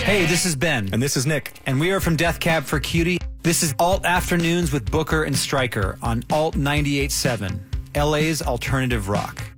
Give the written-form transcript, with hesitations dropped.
Hey, this is Ben. And this is Nick. And we are from Death Cab for Cutie. This is Alt Afternoons with Booker and Stryker on Alt 98.7, LA's alternative rock.